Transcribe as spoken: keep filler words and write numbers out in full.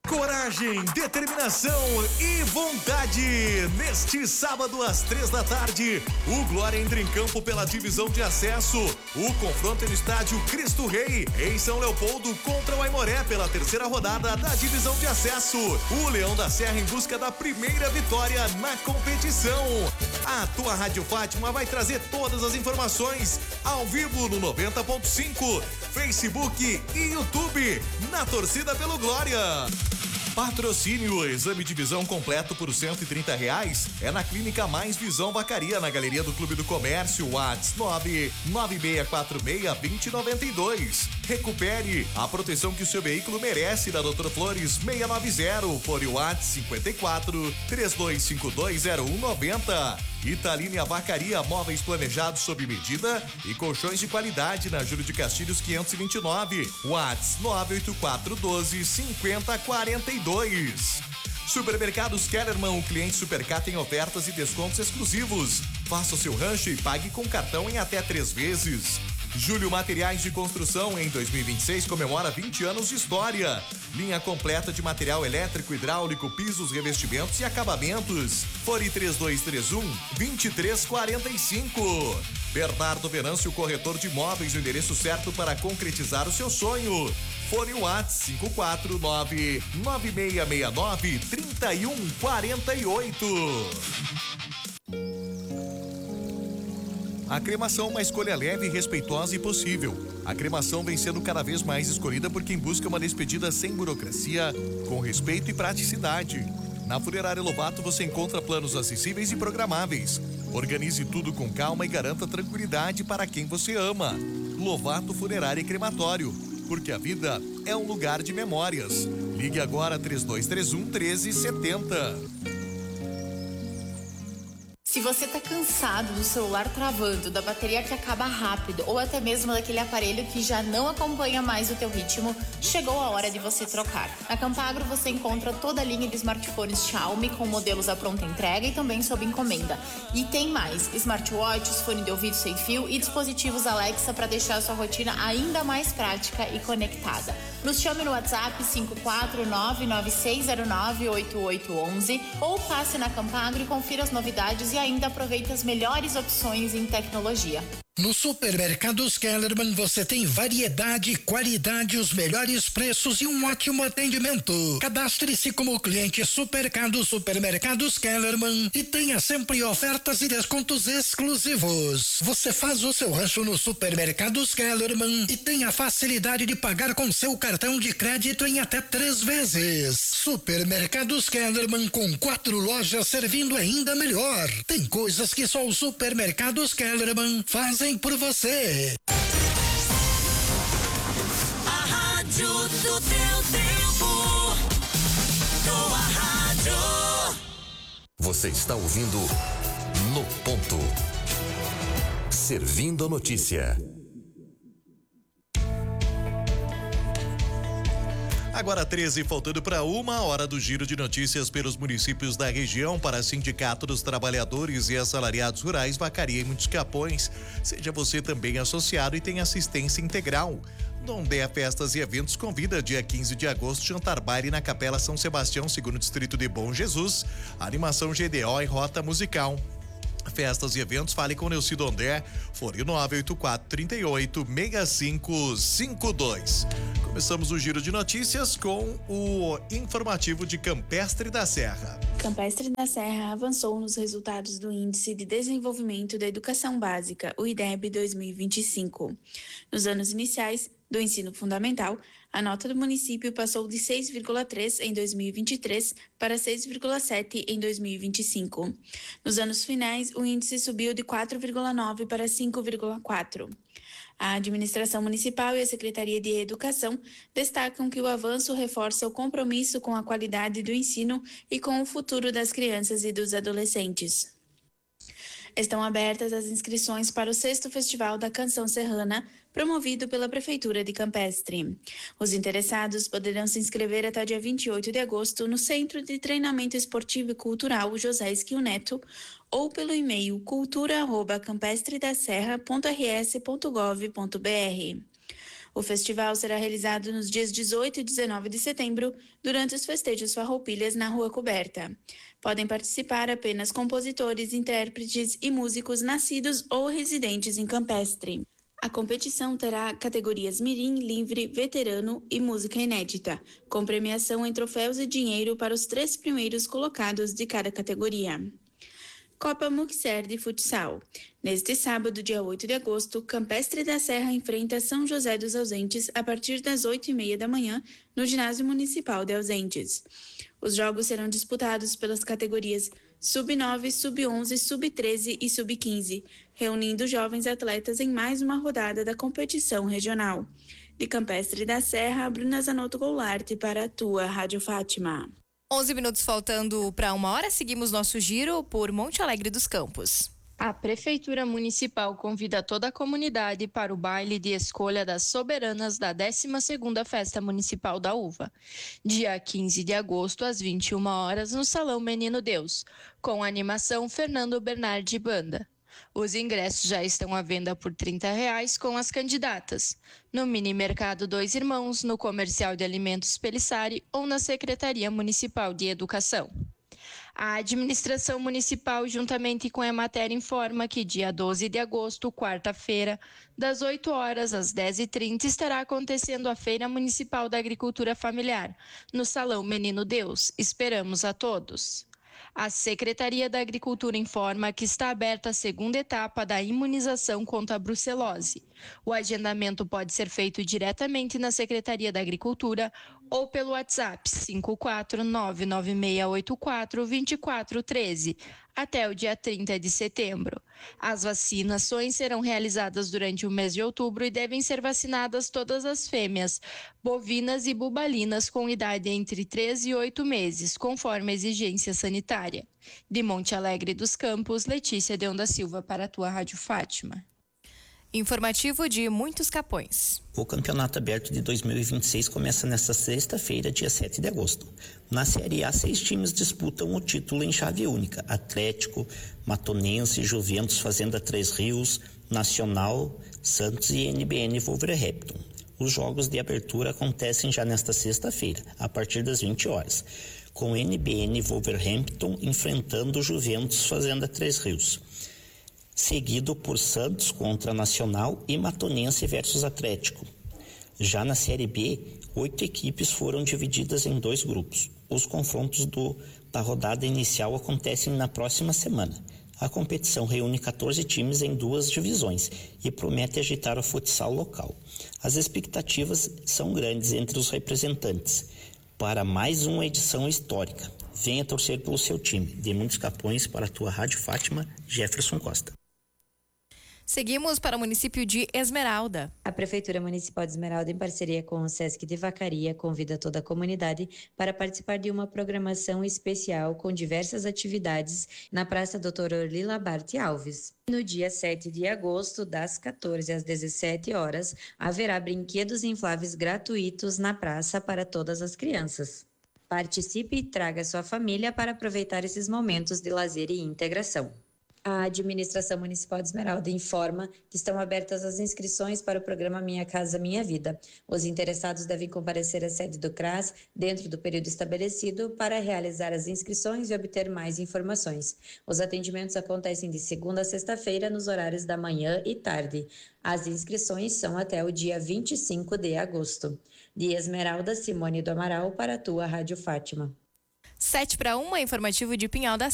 Coragem, determinação e vontade. Neste sábado às três da tarde, o Glória entra em campo pela divisão de acesso. O confronto é no estádio Cristo Rei, em São Leopoldo, contra o Aimoré pela terceira rodada da divisão de acesso. O Leão da Serra em busca da primeira vitória na competição. A tua Rádio Fátima vai trazer todas as informações ao vivo no noventa ponto cinco, Facebook e YouTube, na torcida pelo Glória. Patrocínio, exame de visão completo por cento e trinta reais é na Clínica Mais Visão Vacaria, na Galeria do Clube do Comércio, Whats nove nove seis quatro seis, dois zero nove dois. Recupere a proteção que o seu veículo merece da doutor Flores seiscentos e noventa, fone Whats cinquenta e quatro, três dois cinco dois, zero um noventa. Italine Vacaria, móveis planejados sob medida e colchões de qualidade na Júlio de Castilhos quinhentos e vinte e nove. Whats nove oito quatro um dois, cinco zero quatro dois. Supermercados Kellerman, o cliente Supercar tem ofertas e descontos exclusivos. Faça o seu rancho e pague com cartão em até três vezes. Júlio Materiais de Construção, em dois mil e vinte e seis, comemora vinte anos de história. Linha completa de material elétrico, hidráulico, pisos, revestimentos e acabamentos. Fone três dois três um, dois três quatro cinco. Bernardo Venâncio, corretor de imóveis, o endereço certo para concretizar o seu sonho. Fone Whats cinco quatro nove, nove seis seis nove, três um quatro oito. A cremação é uma escolha leve, respeitosa e possível. A cremação vem sendo cada vez mais escolhida por quem busca uma despedida sem burocracia, com respeito e praticidade. Na Funerária Lobato você encontra planos acessíveis e programáveis. Organize tudo com calma e garanta tranquilidade para quem você ama. Lobato Funerária e Crematório, porque a vida é um lugar de memórias. Ligue agora três dois três um, um três sete zero. Se você tá cansado do celular travando, da bateria que acaba rápido ou até mesmo daquele aparelho que já não acompanha mais o teu ritmo, chegou a hora de você trocar. Na Campagro você encontra toda a linha de smartphones Xiaomi com modelos à pronta entrega e também sob encomenda. E tem mais, smartwatches, fone de ouvido sem fio e dispositivos Alexa para deixar a sua rotina ainda mais prática e conectada. Nos chame no WhatsApp cinco quatro nove nove seis zero nove oito oito um um ou passe na Campagro e confira as novidades e ainda aproveite as melhores opções em tecnologia. No Supermercados Kellerman você tem variedade, qualidade, os melhores preços e um ótimo atendimento. Cadastre-se como cliente Supermercados Supermercados Kellerman e tenha sempre ofertas e descontos exclusivos. Você faz o seu rancho no Supermercados Kellerman e tem a facilidade de pagar com seu cartão de crédito em até três vezes. Supermercados Kellerman, com quatro lojas servindo ainda melhor. Tem coisas que só o Supermercados Kellerman fazem por você. A rádio do teu tempo. Tua rádio. Você está ouvindo No Ponto. Servindo a notícia. Agora treze, faltando para uma hora do giro de notícias pelos municípios da região para Sindicato dos Trabalhadores e Assalariados Rurais, Vacaria e muitos Capões. Seja você também associado e tem assistência integral. Dondé Festas e Eventos convida dia quinze de agosto, jantar baile na Capela São Sebastião, segundo distrito de Bom Jesus. Animação G D O e rota musical. Festas e eventos, fale com Neuci Dondé, fone nove oito quatro, três oito, seis cinco cinco dois. Começamos o giro de notícias com o informativo de Campestre da Serra. Campestre da Serra avançou nos resultados do Índice de Desenvolvimento da Educação Básica, o I D E B dois mil e vinte e cinco. Nos anos iniciais do ensino fundamental, a nota do município passou de seis vírgula três em dois mil e vinte e três para seis vírgula sete em dois mil e vinte e cinco. Nos anos finais, o índice subiu de quatro vírgula nove para cinco vírgula quatro. A administração municipal e a Secretaria de Educação destacam que o avanço reforça o compromisso com a qualidade do ensino e com o futuro das crianças e dos adolescentes. Estão abertas as inscrições para o sexto Festival da Canção Serrana, promovido pela Prefeitura de Campestre. Os interessados poderão se inscrever até dia vinte e oito de agosto no Centro de Treinamento Esportivo e Cultural José Esquil Neto ou pelo e-mail cultura arroba campestredaserra ponto r s ponto gov ponto b r. O festival será realizado nos dias dezoito e dezenove de setembro, durante os festejos Farroupilhas na Rua Coberta. Podem participar apenas compositores, intérpretes e músicos nascidos ou residentes em Campestre. A competição terá categorias Mirim, Livre, Veterano e Música Inédita, com premiação em troféus e dinheiro para os três primeiros colocados de cada categoria. Copa Muxer de Futsal. Neste sábado, dia oito de agosto, Campestre da Serra enfrenta São José dos Ausentes a partir das oito e meia da manhã no Ginásio Municipal de Ausentes. Os jogos serão disputados pelas categorias sub nove, sub onze, sub treze e sub quinze, reunindo jovens atletas em mais uma rodada da competição regional. De Campestre da Serra, Bruna Zanotto Goulart para a tua Rádio Fátima. onze minutos faltando para uma hora, seguimos nosso giro por Monte Alegre dos Campos. A Prefeitura Municipal convida toda a comunidade para o baile de escolha das soberanas da décima segunda Festa Municipal da Uva, dia quinze de agosto, às vinte e uma horas, no Salão Menino Deus, com a animação Fernando Bernardi Banda. Os ingressos já estão à venda por trinta reais com as candidatas, no Mini Mercado Dois Irmãos, no Comercial de Alimentos Pelissari ou na Secretaria Municipal de Educação. A administração municipal, juntamente com a Emater, informa que dia doze de agosto, quarta-feira, das oito horas às dez e trinta, estará acontecendo a Feira Municipal da Agricultura Familiar, no Salão Menino Deus. Esperamos a todos. A Secretaria da Agricultura informa que está aberta a segunda etapa da imunização contra a brucelose. O agendamento pode ser feito diretamente na Secretaria da Agricultura ou pelo WhatsApp cinco quatro nove nove seis oito quatro dois quatro um três até o dia trinta de setembro. As vacinações serão realizadas durante o mês de outubro e devem ser vacinadas todas as fêmeas, bovinas e bubalinas com idade entre três e oito meses, conforme a exigência sanitária. De Monte Alegre dos Campos, Letícia Deon da Silva para a tua Rádio Fátima. Informativo de Muitos Capões. O Campeonato Aberto de dois mil e vinte e seis começa nesta sexta-feira, dia sete de agosto. Na Série A, seis times disputam o título em chave única: Atlético, Matonense, Juventus, Fazenda Três Rios, Nacional, Santos e N B N Wolverhampton. Os jogos de abertura acontecem já nesta sexta-feira, a partir das vinte horas, com N B N Wolverhampton enfrentando Juventus, Fazenda Três Rios, seguido por Santos contra Nacional e Matonense versus Atlético. Já na Série B, oito equipes foram divididas em dois grupos. Os confrontos do, da rodada inicial acontecem na próxima semana. A competição reúne quatorze times em duas divisões e promete agitar o futsal local. As expectativas são grandes entre os representantes para mais uma edição histórica. Venha torcer pelo seu time. De Muitos Capões para a tua Rádio Fátima, Jefferson Costa. Seguimos para o município de Esmeralda. A Prefeitura Municipal de Esmeralda, em parceria com o Sesc de Vacaria, convida toda a comunidade para participar de uma programação especial com diversas atividades na Praça doutor Orli Labarte Alves. No dia sete de agosto, das quatorze às dezessete horas, haverá brinquedos infláveis gratuitos na praça para todas as crianças. Participe e traga sua família para aproveitar esses momentos de lazer e integração. A Administração Municipal de Esmeralda informa que estão abertas as inscrições para o programa Minha Casa Minha Vida. Os interessados devem comparecer à sede do C R A S dentro do período estabelecido para realizar as inscrições e obter mais informações. Os atendimentos acontecem de segunda a sexta-feira nos horários da manhã e tarde. As inscrições são até o dia vinte e cinco de agosto. De Esmeralda, Simone do Amaral para a tua Rádio Fátima. Sete para uma, informativo de Pinhal da